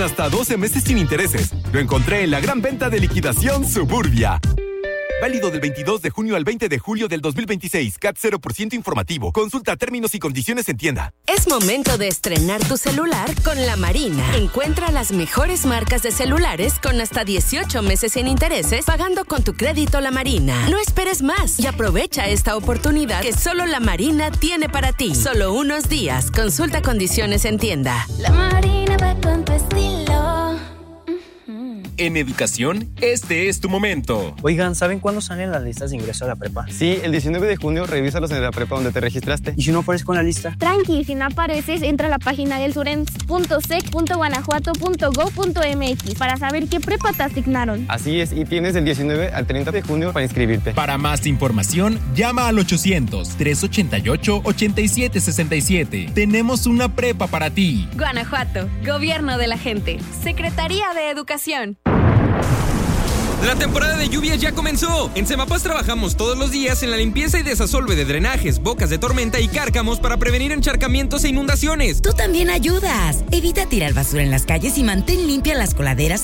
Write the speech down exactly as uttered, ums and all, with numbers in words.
Hasta doce meses sin intereses. Lo encontré en la gran venta de liquidación Suburbia. Válido del veintidós de junio al veinte de julio del dos mil veintiséis. C A T cero por ciento informativo. Consulta términos y condiciones en tienda. Es momento de estrenar tu celular con La Marina. Encuentra las mejores marcas de celulares con hasta dieciocho meses sin intereses pagando con tu crédito La Marina. No esperes más y aprovecha esta oportunidad que solo La Marina tiene para ti. Solo unos días. Consulta condiciones en tienda. La Marina va con tu estilo. En educación, este es tu momento. Oigan, ¿saben cuándo salen las listas de ingreso a la prepa? Sí, el diecinueve de junio, revísalos en la prepa donde te registraste. ¿Y si no aparezco en la lista? Tranqui, si no apareces, entra a la página del surens punto sec punto guanajuato punto gob punto mx para saber qué prepa te asignaron. Así es, y tienes del diecinueve al treinta de junio para inscribirte. Para más información, llama al ochocientos, trescientos ochenta y ocho, ochenta y siete sesenta y siete. Tenemos una prepa para ti. Guanajuato, Gobierno de la Gente, Secretaría de Educación. La temporada de lluvias ya comenzó. En Semapas trabajamos todos los días en la limpieza y desasolve de drenajes, bocas de tormenta y cárcamos para prevenir encharcamientos e inundaciones. Tú también ayudas. Evita tirar basura en las calles y mantén limpias las coladeras